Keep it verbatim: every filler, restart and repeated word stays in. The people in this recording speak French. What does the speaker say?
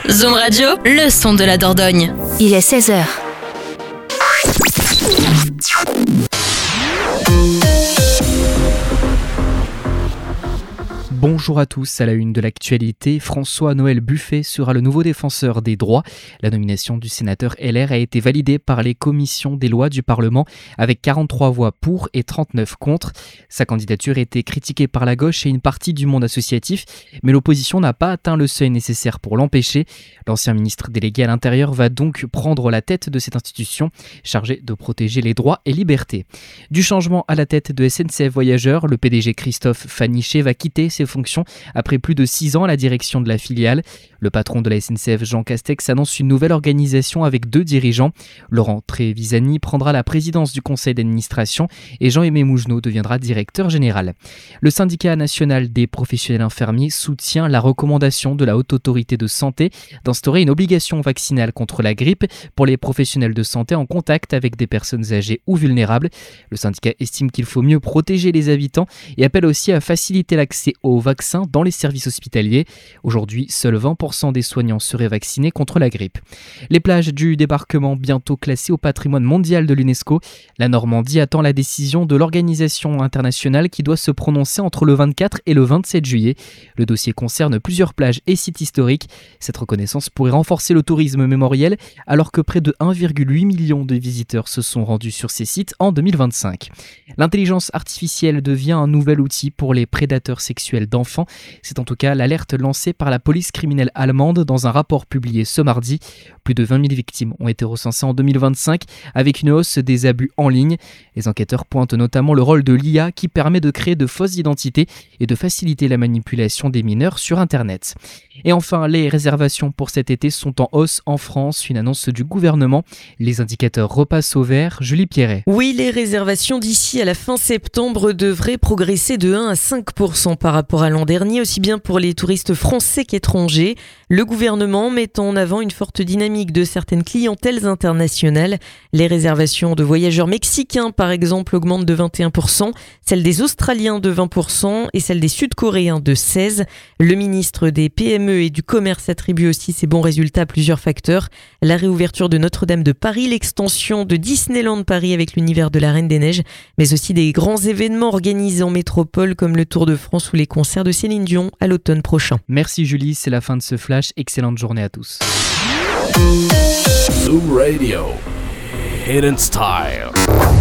Zoom Radio, le son de la Dordogne. Il est seize heures. Bonjour à tous, à la une de l'actualité, François-Noël Buffet sera le nouveau défenseur des droits. La nomination du sénateur L R a été validée par les commissions des lois du Parlement avec quarante-trois voix pour et trente-neuf contre. Sa candidature a été critiquée par la gauche et une partie du monde associatif, mais l'opposition n'a pas atteint le seuil nécessaire pour l'empêcher. L'ancien ministre délégué à l'Intérieur va donc prendre la tête de cette institution chargée de protéger les droits et libertés. Du changement à la tête de S N C F Voyageurs, le P D G Christophe Fanichet va quitter ses fonctions après plus de six ans à la direction de la filiale. Le patron de la S N C F, Jean Castex, annonce une nouvelle organisation avec deux dirigeants. Laurent Trevisani prendra la présidence du conseil d'administration et Jean-Aimé Mougenot deviendra directeur général. Le syndicat national des professionnels infirmiers soutient la recommandation de la Haute Autorité de Santé d'instaurer une obligation vaccinale contre la grippe pour les professionnels de santé en contact avec des personnes âgées ou vulnérables. Le syndicat estime qu'il faut mieux protéger les habitants et appelle aussi à faciliter l'accès aux vaccins dans les services hospitaliers. Aujourd'hui, seuls vingt pour cent des soignants seraient vaccinés contre la grippe. Les plages du débarquement bientôt classées au patrimoine mondial de l'UNESCO. La Normandie attend la décision de l'organisation internationale qui doit se prononcer entre le vingt-quatre et le vingt-sept juillet. Le dossier concerne plusieurs plages et sites historiques. Cette reconnaissance pourrait renforcer le tourisme mémoriel alors que près de un virgule huit million de visiteurs se sont rendus sur ces sites en deux mille vingt-cinq. L'intelligence artificielle devient un nouvel outil pour les prédateurs sexuels d'enfants. C'est en tout cas l'alerte lancée par la police criminelle allemande dans un rapport publié ce mardi. Plus de vingt mille victimes ont été recensées en deux mille vingt-cinq avec une hausse des abus en ligne. Les enquêteurs pointent notamment le rôle de l'I A qui permet de créer de fausses identités et de faciliter la manipulation des mineurs sur Internet. Et enfin, les réservations pour cet été sont en hausse en France, une annonce du gouvernement. Les indicateurs repassent au vert. Julie Pierret. Oui, les réservations d'ici à la fin septembre devraient progresser de un à cinq pour cent par rapport à l'an dernier, aussi bien pour les touristes français qu'étrangers. Le gouvernement met en avant une forte dynamique de certaines clientèles internationales. Les réservations de voyageurs mexicains, par exemple, augmentent de vingt et un pour cent, celles des Australiens de vingt pour cent et celles des Sud-Coréens de seize pour cent. Le ministre des P M E et du Commerce attribue aussi ces bons résultats à plusieurs facteurs. La réouverture de Notre-Dame de Paris, l'extension de Disneyland Paris avec l'univers de la Reine des Neiges, mais aussi des grands événements organisés en métropole comme le Tour de France ou les concerts de Céline Dion à l'automne prochain. Merci Julie, c'est la fin de ce flash. Excellente journée à tous. Zoom Radio, Hidden Style.